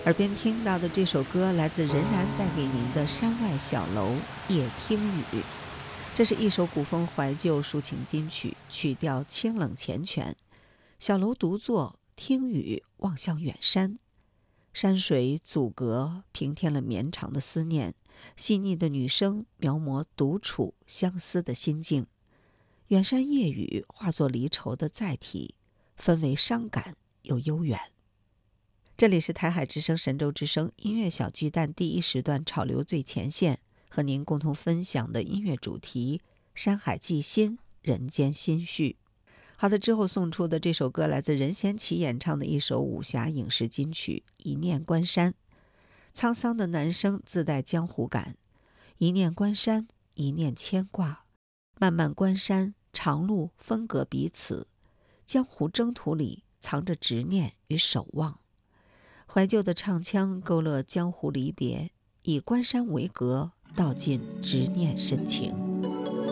耳边听到的这首歌来自仍然带给您的山外小楼夜听雨。这是一首古风怀旧抒情金曲，曲调清冷缱绻。小楼独坐，听雨望向远山，山水阻隔平添了绵长的思念，细腻的女声描摹独处相思的心境。远山夜雨化作离愁的载体，氛围伤感又悠远。这里是台海之声神州之声音乐小巨蛋第一时段潮流最前线，和您共同分享的音乐主题山海寄心，人间心绪。好的，之后送出的这首歌来自任贤齐演唱的一首武侠影视金曲《一念关山》。沧桑的男声自带江湖感，一念关山，一念牵挂，漫漫关山长路分隔彼此，江湖征途里藏着执念与守望。怀旧的唱腔勾勒江湖离别，以关山为隔，道尽执念深情。